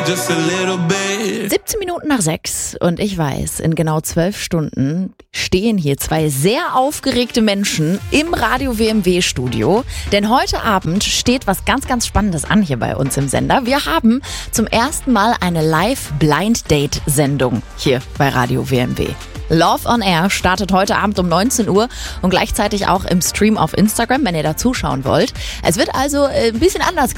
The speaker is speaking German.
just a little bit. 17 Minuten nach 6 und ich weiß, in genau 12 Stunden stehen hier zwei sehr aufgeregte Menschen im Radio WMW Studio. Denn heute Abend steht was ganz, ganz Spannendes an hier bei uns im Sender. Wir haben zum ersten Mal eine Live-Blind-Date-Sendung hier bei Radio WMW. Love on Air startet heute Abend um 19 Uhr und gleichzeitig auch im Stream auf Instagram, wenn ihr da zuschauen wollt. Es wird also ein bisschen anders